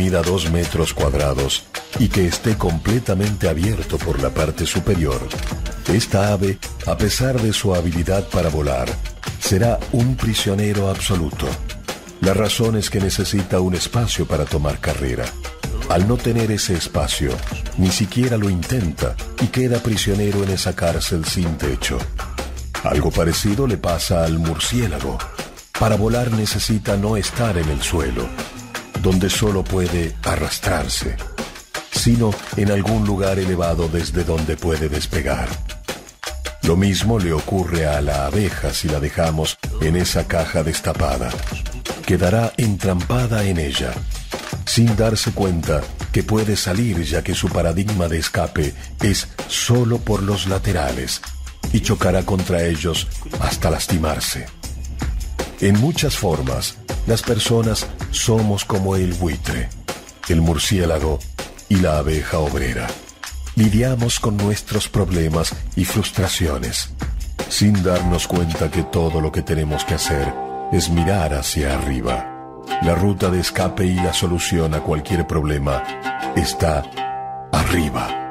mida 2 metros cuadrados y que esté completamente abierto por la parte superior, esta ave, a pesar de su habilidad para volar, será un prisionero absoluto. La razón es que necesita un espacio para tomar carrera. Al no tener ese espacio, ni siquiera lo intenta y queda prisionero en esa cárcel sin techo. Algo parecido le pasa al murciélago. Para volar necesita no estar en el suelo, donde solo puede arrastrarse, sino en algún lugar elevado desde donde puede despegar. Lo mismo le ocurre a la abeja si la dejamos en esa caja destapada. Quedará entrampada en ella, sin darse cuenta que puede salir, ya que su paradigma de escape es solo por los laterales y chocará contra ellos hasta lastimarse. En muchas formas, las personas somos como el buitre, el murciélago y la abeja obrera. Lidiamos con nuestros problemas y frustraciones, sin darnos cuenta que todo lo que tenemos que hacer es mirar hacia arriba. La ruta de escape y la solución a cualquier problema está arriba.